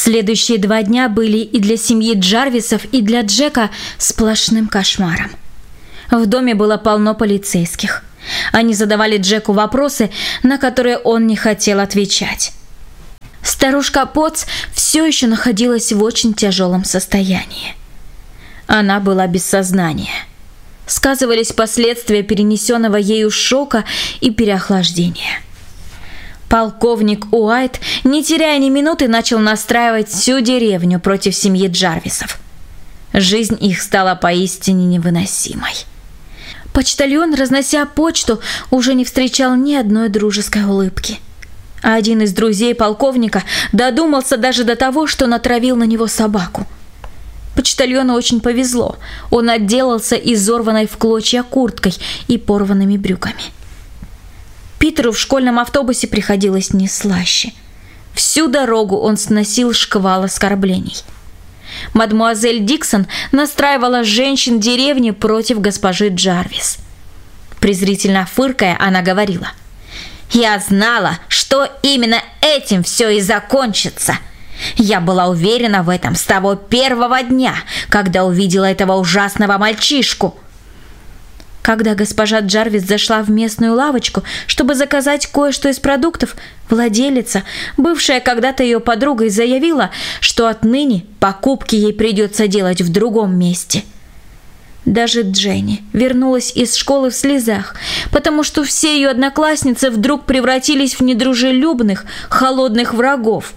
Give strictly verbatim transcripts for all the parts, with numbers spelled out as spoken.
Следующие два дня были и для семьи Джарвисов, и для Джека сплошным кошмаром. В доме было полно полицейских. Они задавали Джеку вопросы, на которые он не хотел отвечать. Старушка Потс все еще находилась в очень тяжелом состоянии. Она была без сознания. Сказывались последствия перенесенного ею шока и переохлаждения. Полковник Уайт, не теряя ни минуты, начал настраивать всю деревню против семьи Джарвисов. Жизнь их стала поистине невыносимой. Почтальон, разнося почту, уже не встречал ни одной дружеской улыбки. А один из друзей полковника додумался даже до того, что натравил на него собаку. Почтальону очень повезло. Он отделался изорванной в клочья курткой и порванными брюками. Питеру в школьном автобусе приходилось не слаще. Всю дорогу он сносил шквал оскорблений. Мадмуазель Диксон настраивала женщин деревни против госпожи Джарвис. Презрительно фыркая, она говорила: «Я знала, что именно этим все и закончится. Я была уверена в этом с того первого дня, когда увидела этого ужасного мальчишку». Когда госпожа Джарвис зашла в местную лавочку, чтобы заказать кое-что из продуктов, владелица, бывшая когда-то ее подругой, заявила, что отныне покупки ей придется делать в другом месте. Даже Дженни вернулась из школы в слезах, потому что все ее одноклассницы вдруг превратились в недружелюбных, холодных врагов.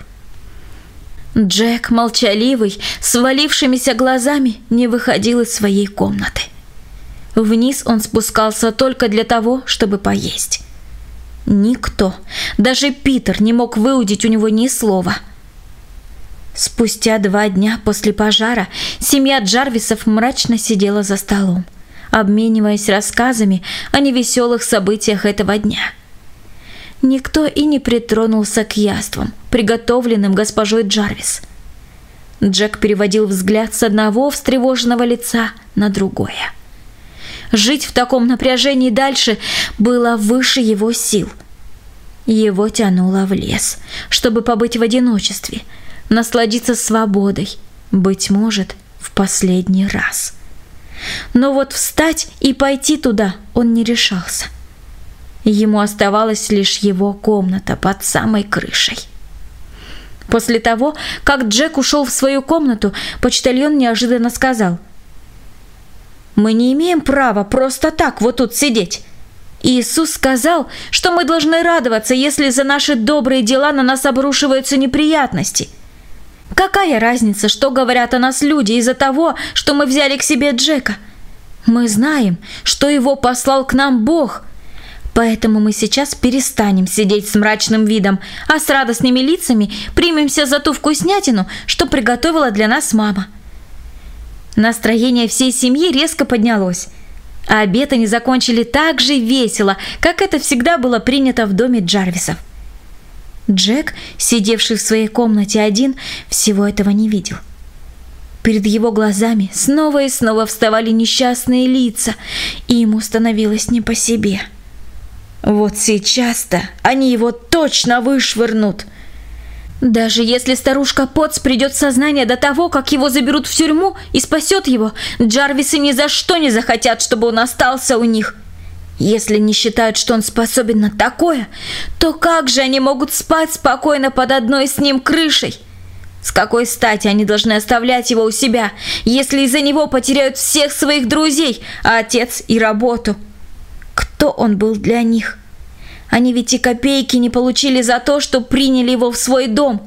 Джек, молчаливый, с валившимися глазами, не выходил из своей комнаты. Вниз он спускался только для того, чтобы поесть. Никто, даже Питер, не мог выудить у него ни слова. Спустя два дня после пожара семья Джарвисов мрачно сидела за столом, обмениваясь рассказами о невеселых событиях этого дня. Никто и не притронулся к яствам, приготовленным госпожой Джарвис. Джек переводил взгляд с одного встревоженного лица на другое. Жить в таком напряжении дальше было выше его сил. Его тянуло в лес, чтобы побыть в одиночестве, насладиться свободой, быть может, в последний раз. Но вот встать и пойти туда он не решался. Ему оставалась лишь его комната под самой крышей. После того, как Джек ушел в свою комнату, почтальон неожиданно сказал: «Мы не имеем права просто так вот тут сидеть. Иисус сказал, что мы должны радоваться, если за наши добрые дела на нас обрушиваются неприятности. Какая разница, что говорят о нас люди из-за того, что мы взяли к себе Джека? Мы знаем, что его послал к нам Бог. Поэтому мы сейчас перестанем сидеть с мрачным видом, а с радостными лицами примемся за ту вкуснятину, что приготовила для нас мама». Настроение всей семьи резко поднялось, а обед они закончили так же весело, как это всегда было принято в доме Джарвисов. Джек, сидевший в своей комнате один, всего этого не видел. Перед его глазами снова и снова вставали несчастные лица, и ему становилось не по себе. Вот сейчас-то они его точно вышвырнут. Даже если старушка Потс придет в сознание до того, как его заберут в тюрьму и спасет его, Джарвисы ни за что не захотят, чтобы он остался у них. Если не считают, что он способен на такое, то как же они могут спать спокойно под одной с ним крышей? С какой стати они должны оставлять его у себя, если из-за него потеряют всех своих друзей, а отец и работу? Кто он был для них? Они ведь и копейки не получили за то, что приняли его в свой дом.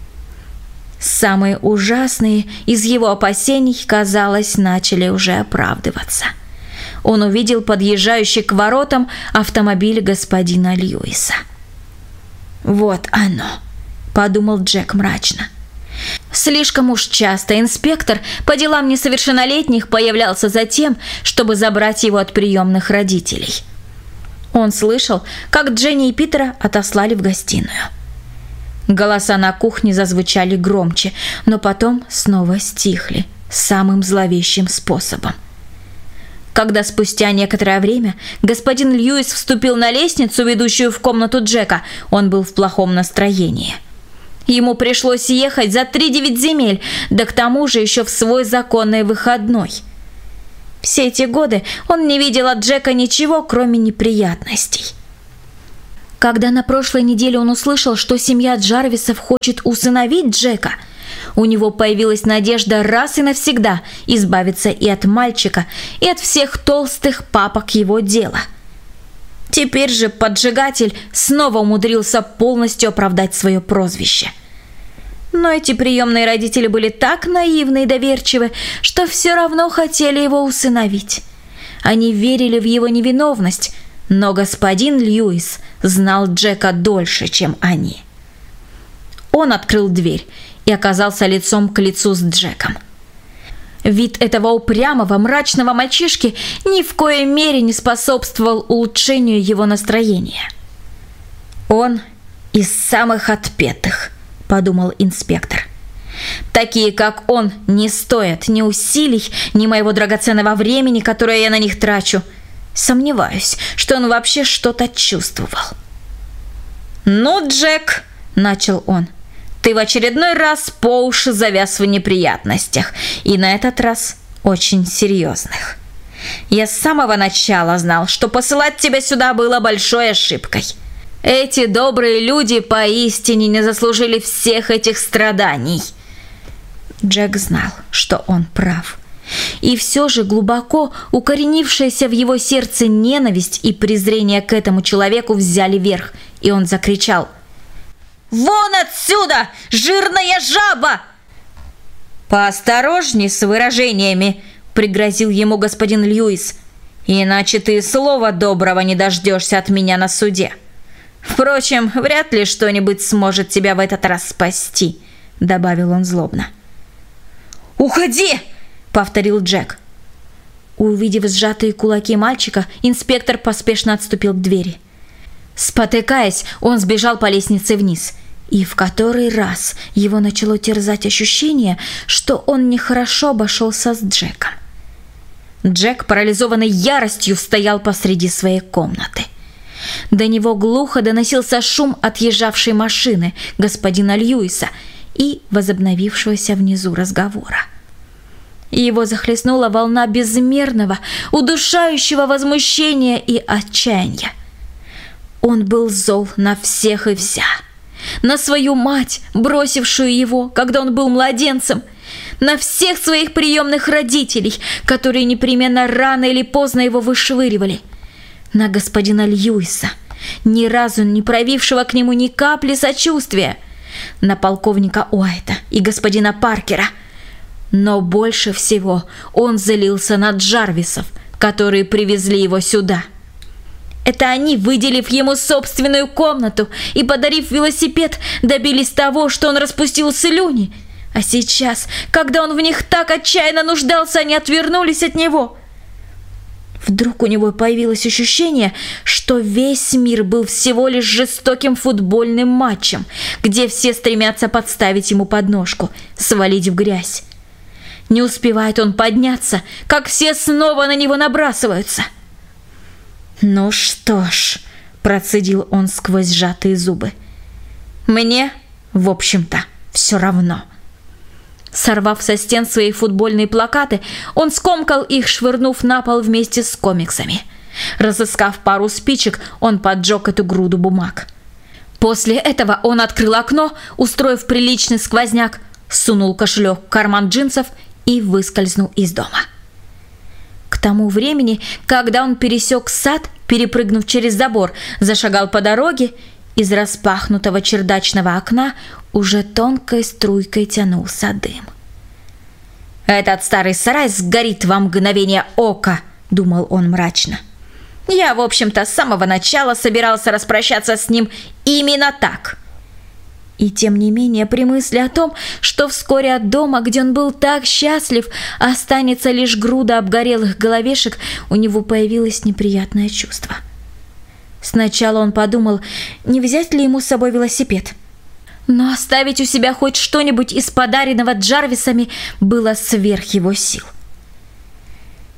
Самые ужасные из его опасений, казалось, начали уже оправдываться. Он увидел подъезжающий к воротам автомобиль господина Льюиса. «Вот оно», — подумал Джек мрачно. Слишком уж часто инспектор по делам несовершеннолетних появлялся за тем, чтобы забрать его от приемных родителей. Он слышал, как Дженни и Питера отослали в гостиную. Голоса на кухне зазвучали громче, но потом снова стихли самым зловещим способом. Когда спустя некоторое время господин Льюис вступил на лестницу, ведущую в комнату Джека, он был в плохом настроении. Ему пришлось ехать за тридевять земель, да к тому же еще в свой законный выходной. Все эти годы он не видел от Джека ничего, кроме неприятностей. Когда на прошлой неделе он услышал, что семья Джарвисов хочет усыновить Джека, у него появилась надежда раз и навсегда избавиться и от мальчика, и от всех толстых папок его дела. Теперь же поджигатель снова умудрился полностью оправдать свое прозвище. Но эти приемные родители были так наивны и доверчивы, что все равно хотели его усыновить. Они верили в его невиновность, но господин Льюис знал Джека дольше, чем они. Он открыл дверь и оказался лицом к лицу с Джеком. Вид этого упрямого, мрачного мальчишки ни в коей мере не способствовал улучшению его настроения. «Он из самых отпетых», — подумал инспектор. «Такие, как он, не стоят ни усилий, ни моего драгоценного времени, которое я на них трачу. Сомневаюсь, что он вообще что-то чувствовал». «Ну, Джек», — начал он, — «ты в очередной раз по уши завяз в неприятностях, и на этот раз очень серьезных. Я с самого начала знал, что посылать тебя сюда было большой ошибкой. Эти добрые люди поистине не заслужили всех этих страданий». Джек знал, что он прав. И все же глубоко укоренившаяся в его сердце ненависть и презрение к этому человеку взяли верх, и он закричал: «Вон отсюда, жирная жаба!» «Поосторожней с выражениями», — пригрозил ему господин Льюис, «иначе ты слова доброго не дождешься от меня на суде. Впрочем, вряд ли что-нибудь сможет тебя в этот раз спасти», — добавил он злобно. «Уходи!» — повторил Джек. Увидев сжатые кулаки мальчика, инспектор поспешно отступил к двери. Спотыкаясь, он сбежал по лестнице вниз. И в который раз его начало терзать ощущение, что он нехорошо обошелся с Джеком. Джек, парализованный яростью, стоял посреди своей комнаты. До него глухо доносился шум отъезжавшей машины господина Льюиса и возобновившегося внизу разговора. Его захлестнула волна безмерного, удушающего возмущения и отчаяния. Он был зол на всех и вся. На свою мать, бросившую его, когда он был младенцем, на всех своих приемных родителей, которые непременно рано или поздно его вышвыривали, на господина Льюиса, ни разу не проявившего к нему ни капли сочувствия, на полковника Уайта и господина Паркера. Но больше всего он злился на Джарвисов, которые привезли его сюда. Это они, выделив ему собственную комнату и подарив велосипед, добились того, что он распустил слюни. А сейчас, когда он в них так отчаянно нуждался, они отвернулись от него. Вдруг у него появилось ощущение, что весь мир был всего лишь жестоким футбольным матчем, где все стремятся подставить ему подножку, свалить в грязь. Не успевает он подняться, как все снова на него набрасываются. «Ну что ж», — процедил он сквозь сжатые зубы, — «мне, в общем-то, все равно». Сорвав со стен свои футбольные плакаты, он скомкал их, швырнув на пол вместе с комиксами. Разыскав пару спичек, он поджег эту груду бумаг. После этого он открыл окно, устроив приличный сквозняк, сунул кошелек в карман джинсов и выскользнул из дома. К тому времени, когда он пересек сад, перепрыгнув через забор, зашагал по дороге, из распахнутого чердачного окна уже тонкой струйкой тянулся дым. «Этот старый сарай сгорит во мгновение ока», — думал он мрачно. «Я, в общем-то, с самого начала собирался распрощаться с ним именно так». И тем не менее, при мысли о том, что вскоре от дома, где он был так счастлив, останется лишь груда обгорелых головешек, у него появилось неприятное чувство. Сначала он подумал, не взять ли ему с собой велосипед. Но оставить у себя хоть что-нибудь из подаренного Джарвисами было сверх его сил.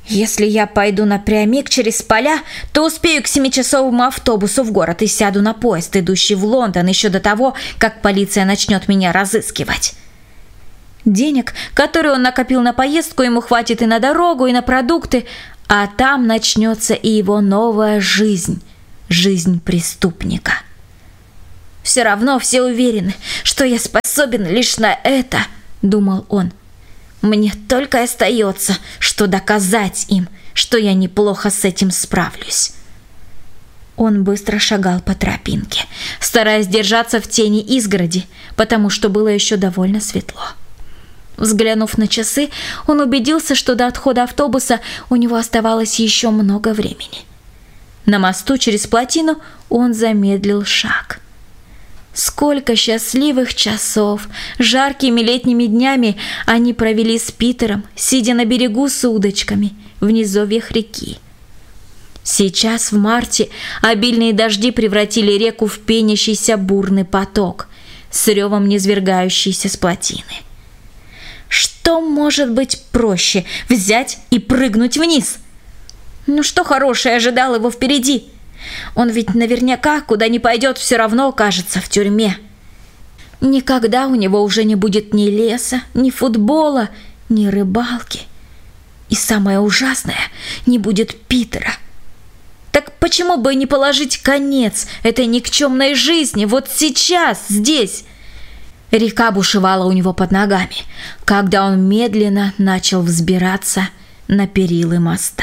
Если я пойду напрямик через поля, то успею к семичасовому автобусу в город и сяду на поезд, идущий в Лондон, еще до того, как полиция начнет меня разыскивать. Денег, которые он накопил на поездку, ему хватит и на дорогу, и на продукты, а там начнется и его новая жизнь, жизнь преступника. «Все равно все уверены, что я способен лишь на это», — думал он. «Мне только остается, что доказать им, что я неплохо с этим справлюсь». Он быстро шагал по тропинке, стараясь держаться в тени изгороди, потому что было еще довольно светло. Взглянув на часы, он убедился, что до отхода автобуса у него оставалось еще много времени. На мосту через плотину он замедлил шаг. Сколько счастливых часов, жаркими летними днями они провели с Питером, сидя на берегу с удочками в низовьях реки. Сейчас, в марте, обильные дожди превратили реку в пенящийся бурный поток, с ревом низвергающийся с плотины. Что может быть проще – взять и прыгнуть вниз? Ну что хорошее ожидало его впереди? Он ведь наверняка, куда ни пойдет, все равно окажется в тюрьме. Никогда у него уже не будет ни леса, ни футбола, ни рыбалки. И самое ужасное – не будет Питера. Так почему бы не положить конец этой никчемной жизни вот сейчас, здесь? Река бушевала у него под ногами, когда он медленно начал взбираться на перилы моста.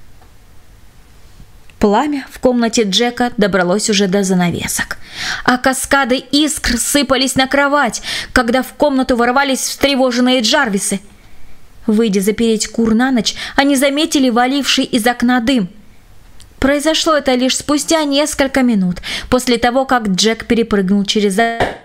Пламя в комнате Джека добралось уже до занавесок, а каскады искр сыпались на кровать, когда в комнату ворвались встревоженные Джарвисы. Выйдя запереть кур на ночь, они заметили валивший из окна дым. Произошло это лишь спустя несколько минут после того, как Джек перепрыгнул через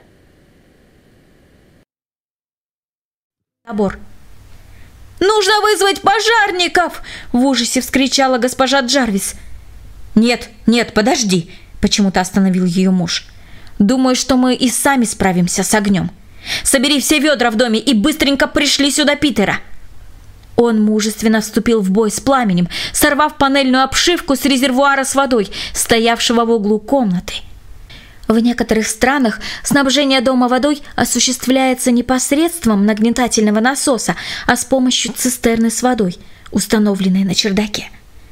забор. «Нужно вызвать пожарников!» – в ужасе вскричала госпожа Джарвис. «Нет, нет, подожди!» – почему-то остановил ее муж. «Думаю, что мы и сами справимся с огнем. Собери все ведра в доме и быстренько пришли сюда Питера!» Он мужественно вступил в бой с пламенем, сорвав панельную обшивку с резервуара с водой, стоявшего в углу комнаты. В некоторых странах снабжение дома водой осуществляется не посредством нагнетательного насоса, а с помощью цистерны с водой, установленной на чердаке.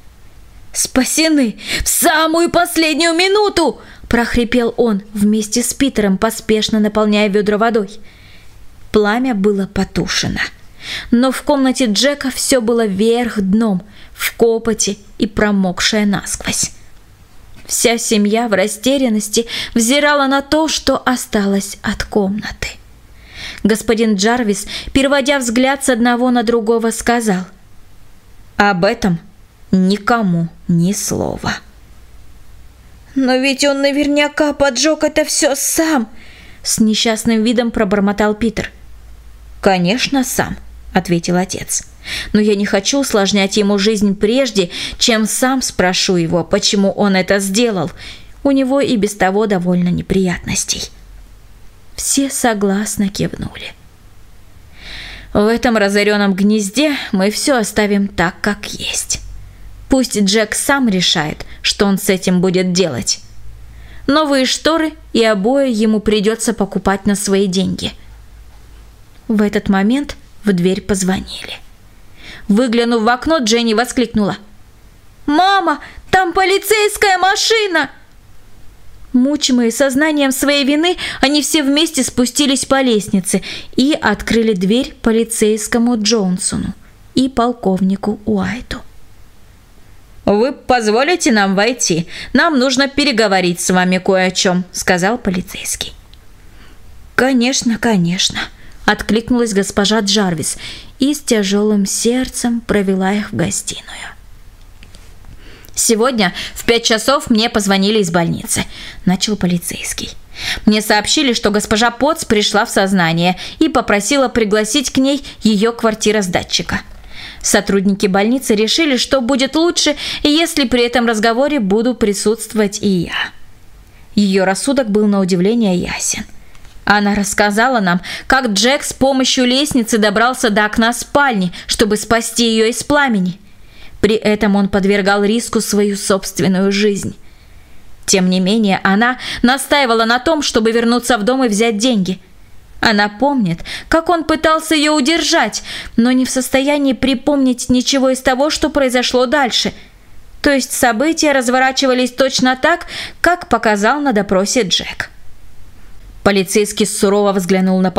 «Спасены! В самую последнюю минуту!» – прохрипел он вместе с Питером, поспешно наполняя ведра водой. Пламя было потушено, но в комнате Джека все было вверх дном, в копоти и промокшее насквозь. Вся семья в растерянности взирала на то, что осталось от комнаты. Господин Джарвис, переводя взгляд с одного на другого, сказал: «Об этом никому ни слова». «Но ведь он наверняка поджег это все сам!» — с несчастным видом пробормотал Питер. «Конечно, сам», — ответил отец. «Но я не хочу усложнять ему жизнь прежде, чем сам спрошу его, почему он это сделал. У него и без того довольно неприятностей». Все согласно кивнули. «В этом разоренном гнезде мы все оставим так, как есть. Пусть Джек сам решает, что он с этим будет делать. Новые шторы и обои ему придется покупать на свои деньги». В этот момент в дверь позвонили. Выглянув в окно, Дженни воскликнула: «Мама, там полицейская машина!» Мучимые сознанием своей вины, они все вместе спустились по лестнице и открыли дверь полицейскому Джонсону и полковнику Уайту. «Вы позволите нам войти? Нам нужно переговорить с вами кое о чем», — сказал полицейский. «Конечно, конечно», — откликнулась госпожа Джарвис и с тяжелым сердцем провела их в гостиную. «Сегодня в пять часов мне позвонили из больницы», – начал полицейский. «Мне сообщили, что госпожа Потц пришла в сознание и попросила пригласить к ней ее квартиросдатчика. Сотрудники больницы решили, что будет лучше, если при этом разговоре буду присутствовать и я». Ее рассудок был на удивление ясен. Она рассказала нам, как Джек с помощью лестницы добрался до окна спальни, чтобы спасти ее из пламени. При этом он подвергал риску свою собственную жизнь. Тем не менее, она настаивала на том, чтобы вернуться в дом и взять деньги. Она помнит, как он пытался ее удержать, но не в состоянии припомнить ничего из того, что произошло дальше. То есть события разворачивались точно так, как показал на допросе Джек. Полицейский сурово взглянул на